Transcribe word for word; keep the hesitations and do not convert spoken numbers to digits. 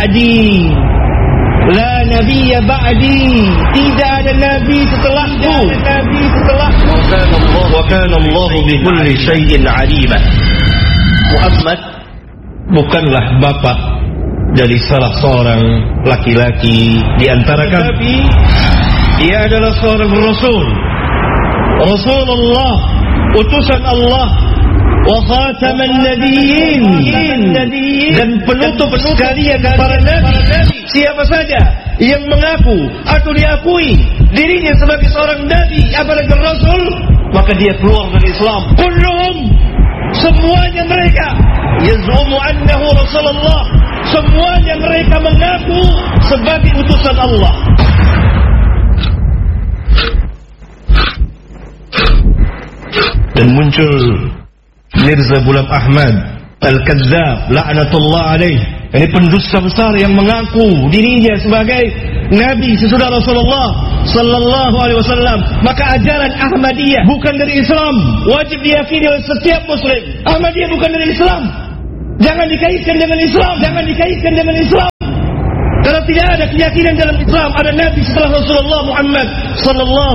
ba'di, la nabiyya ba'di, tidak ada nabi setelahku, nabi setelahku. Wa kana Allah bi kulli syai'in 'alima. Muhammad bukanlah bapa dari salah seorang laki-laki di antara kami, tapi dia adalah seorang rasul, Rasulullah, utusan Allah, wa khataman nabiyyin, dan penutup sekalian para nabi. Siapa saja yang mengaku atau diakui dirinya sebagai seorang nabi apalagi rasul, maka dia keluar dari Islam. Kulluhum, semuanya mereka, yaz'umu annahu Rasulullah, semuanya mereka mengaku sebagai utusan Allah. Dan muncul Mirza Ghulam Ahmad Al-Kadzab, la'natullah alaih. Ini pendusta besar yang mengaku dirinya sebagai nabi sesudah Rasulullah sallallahu alaihi wasallam. Maka ajaran Ahmadiyah bukan dari Islam, wajib diyakini oleh setiap muslim. Ahmadiyah bukan dari Islam. Jangan dikaitkan dengan Islam, jangan dikaitkan dengan Islam. Kalau tidak ada keyakinan dalam Islam ada nabi setelah Rasulullah Muhammad sallallahu